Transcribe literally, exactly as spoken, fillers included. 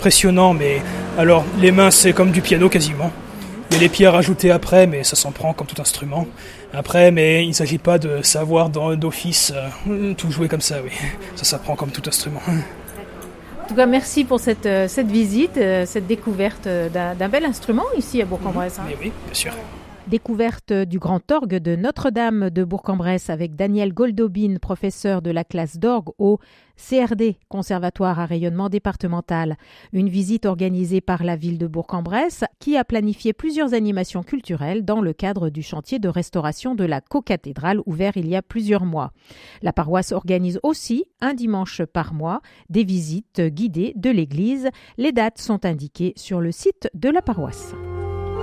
impressionnant, mais alors les mains c'est comme du piano quasiment. Il y a les pieds à rajouter après, mais ça s'en prend comme tout instrument. Après, mais il ne s'agit pas de savoir dans, d'office euh, tout jouer comme ça, oui. Ça s'apprend comme tout instrument. En tout cas, merci pour cette, cette visite, cette découverte d'un, d'un bel instrument ici à Bourg-en-Bresse. Hein. Mais oui, bien sûr. Découverte du grand orgue de Notre-Dame de Bourg-en-Bresse avec Daniel Goldobin, professeur de la classe d'orgue au C R D, Conservatoire à rayonnement départemental. Une visite organisée par la ville de Bourg-en-Bresse qui a planifié plusieurs animations culturelles dans le cadre du chantier de restauration de la cocathédrale ouvert il y a plusieurs mois. La paroisse organise aussi, un dimanche par mois, des visites guidées de l'église. Les dates sont indiquées sur le site de la paroisse.